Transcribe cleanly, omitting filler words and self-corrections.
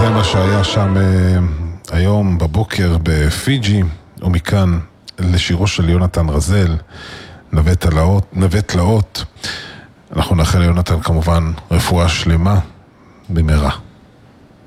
זה מה שהיה שם היום בבוקר בפיג'י, ומכאן לשירו של יונתן רזל, נווה תלאות. אנחנו נאחל ליונתן כמובן רפואה שלמה במהרה.